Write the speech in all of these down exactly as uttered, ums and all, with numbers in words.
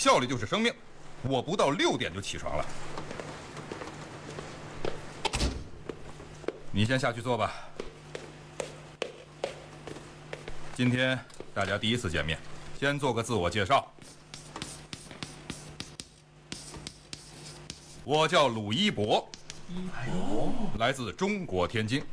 效率就是生命。我不到六点就起床了。你先下去坐吧。今天大家第一次见面，先做个自我介绍。我叫鲁一博，来自中国天津。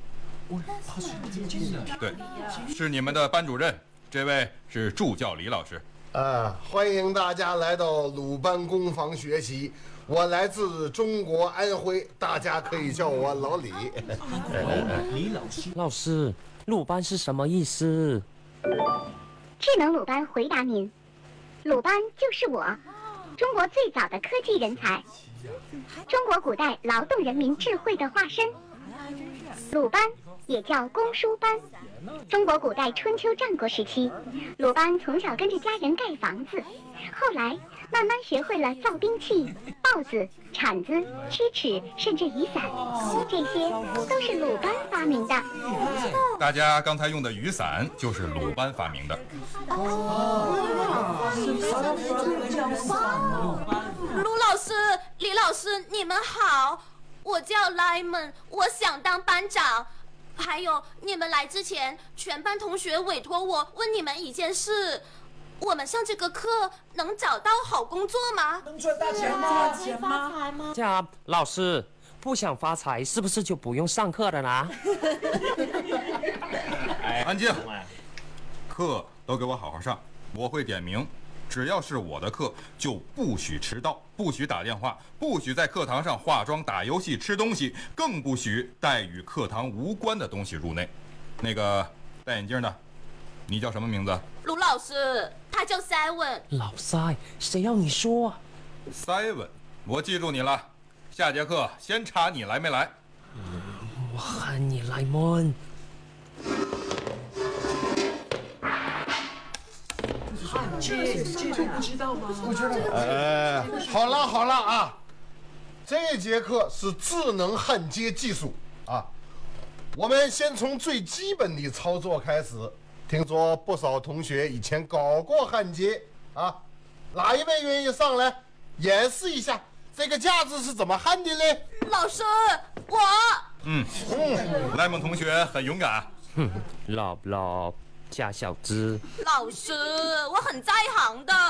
对，是你们的班主任，这位是助教李老师。 啊，欢迎大家来到鲁班工坊学习。我来自中国安徽，大家可以叫我老李。 李老师， 老师，鲁班是什么意思？ 智能鲁班回答您，鲁班就是我，中国最早的科技人才，中国古代劳动人民智慧的化身。鲁班也叫公输班。中国古代春秋战国时期，鲁班从小跟着家人盖房子，后来慢慢学会了造兵器、刨子、铲子、曲尺，甚至雨伞，这些都是鲁班发明的。 大家刚才用的雨伞就是鲁班发明的。 鲁老师、李老师，你们好，我叫莱蒙，我想当班长。还有，你们来之前，全班同学委托我问你们一件事：我们上这个课能找到好工作吗？ 能赚大钱吗？赚钱吗？ 这样，老师不想发财，是不是就不用上课了啦？ 安静，课都给我好好上，我会点名。只要是我的课，就不许迟到，不许打电话，不许在课堂上化妆、打游戏、吃东西，更不许带与课堂无关的东西入内。那个戴眼镜的，你叫什么名字？ 鲁老师，他叫 Seven。 老塞，谁要你说啊 Seven， 我记住你了。下节课先查你来没来。 我喊你莱蒙。 这这不知道吗？不知道。 呃，好了好了啊，这节课是智能焊接技术啊。我们先从最基本的操作开始。听说不少同学以前搞过焊接啊，哪一位愿意上来演示一下这个架子是怎么焊的嘞？ 老师，我。 嗯嗯，莱蒙同学很勇敢。 哼，老老。假小子， 老师，我很在行的。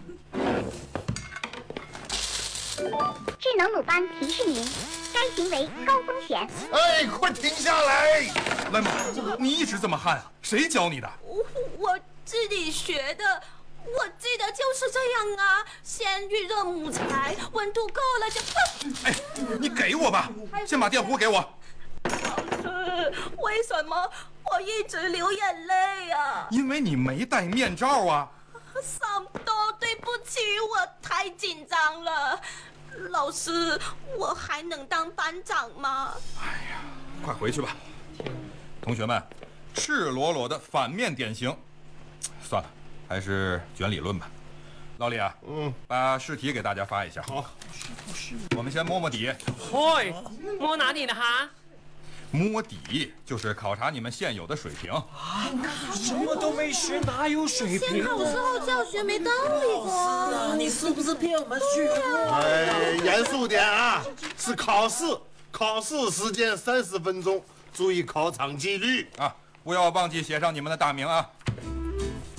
智能鲁班提示您，该行为高风险。 哎，快停下来！ 莱蒙，你一直这么焊啊？谁教你的？ 我我自己学的，我记得就是这样啊。先预热木材，温度够了就。 哎，你给我吧，先把电壶给我。 老师，为什么我一直流眼泪啊？ 因为你没戴面罩啊。 桑多，对不起，我太紧张了。老师，我还能当班长吗？ 哎呀，快回去吧。同学们，赤裸裸的反面典型。算了，还是卷理论吧。老李啊，嗯，把试题给大家发一下。好，我们先摸摸底。 嘿，摸哪里呢哈？ 摸底就是考察你们现有的水平啊！什么都没学，哪有水平？ 先考试后教学没道理啊！你是不是骗我们学？ 哎，严肃点啊！是考试，考试时间三十分钟，注意考场纪律啊！不要忘记写上你们的大名啊！